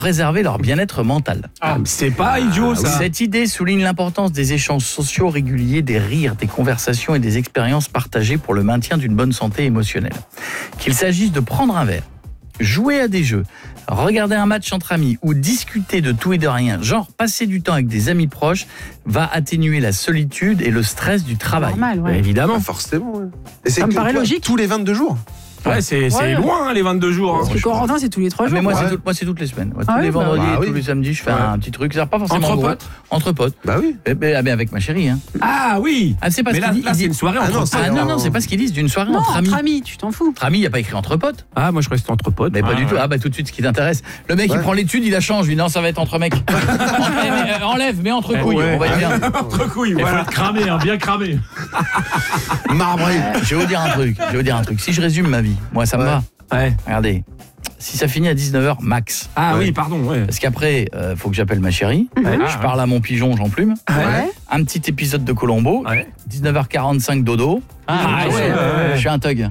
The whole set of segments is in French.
préserver leur bien-être mental. C'est pas idiot ça. Cette idée souligne l'importance des échanges sociaux réguliers, des rires, des conversations et des expériences partagées pour le maintien d'une bonne santé émotionnelle. Qu'il s'agisse de prendre un verre, jouer à des jeux, regarder un match entre amis ou discuter de tout et de rien, genre passer du temps avec des amis proches, va atténuer la solitude et le stress du travail. Normal, ouais. Évidemment. Forcément. Ouais. Et c'est Ça me paraît logique. Tous les 22 jours. Ouais, c'est loin hein, les 22 jours. Parce que Corentin, c'est tous les 3 jours. Mais moi, quoi. c'est toutes les semaines. Moi, Ah tous les ouais, vendredis bah et oui. tous les samedis, je fais un petit truc. C'est pas forcément Entre gros. potes. Entre potes. Bah oui. Mais avec ma chérie. Hein. Ah oui. Ah, c'est pas Mais ce là, qu'il dit. là c'est une soirée entre potes. Non, c'est pas ce qu'ils disent d'une soirée Non, entre amis. tu t'en fous. Entre amis, il n'y a pas écrit entre potes. Ah, moi je reste entre potes. Mais pas du tout. Ah, bah tout de suite, ce qui t'intéresse. Le mec, il prend l'étude, il la change. Lui, non, ça va être entre mecs. Enlève, mais entre couilles. Ouais. On va être bien. Entre couilles, Il faut voilà. être cramé, hein, bien cramé. Marbré. Je vais vous dire un truc. Si je résume ma vie, moi, ça me va. Ouais. Regardez. Si ça finit à 19h, max. Ah Ouais. oui, pardon, ouais. Parce qu'après, faut que j'appelle ma chérie. Je parle à mon pigeon, j'emplume. Ouais. Un petit épisode de Colombo. Ouais. 19h45 dodo. Je suis un thug.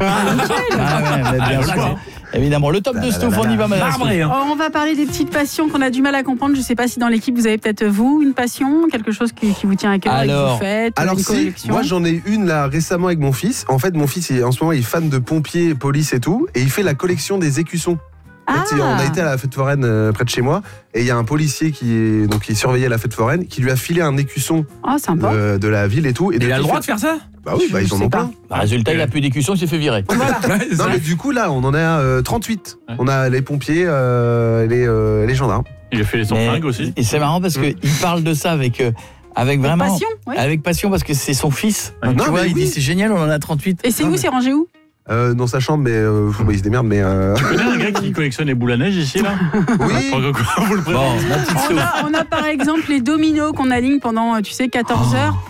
Bien sûr. Évidemment, le top de Stouff, on y va, madame. Marbré, hein. On va parler des petites passions qu'on a du mal à comprendre. Je ne sais pas si dans l'équipe, vous avez peut-être, vous, une passion, quelque chose qui vous tient à cœur et que Alors- vous faites, Alors une si, collection. moi j'en ai une là récemment avec mon fils. En fait, mon fils, en ce moment, il est fan de pompiers, police et tout. Et il fait la collection des écussons. En fait, on a été à la fête foraine près de chez moi. Et il y a un policier qui surveillait la fête foraine, qui lui a filé un écusson Oh, sympa. de la ville et tout. Et Il a le depuis, droit de faire ça? Bah oui, ils en sais ont pas. plein. Résultat, il a plus d'écusson, il s'est fait virer. Non, mais du coup, là, on en a 38. Ouais. On a les pompiers, les gendarmes. Il a fait les fringues aussi. Et c'est marrant parce qu'il parle de ça avec vraiment. Passion, oui. Avec passion parce que c'est son fils. Donc, Non, tu vois, mais il oui. dit c'est génial, on en a 38. Et c'est Non, où, mais- c'est rangé où? Dans sa chambre, mais il se démerde, mais... Tu connais un gars qui collectionne les boules à neige ici, là? Oui. Vous le Bon, ma petite Stouff. On a par exemple les dominos qu'on aligne pendant, 14 heures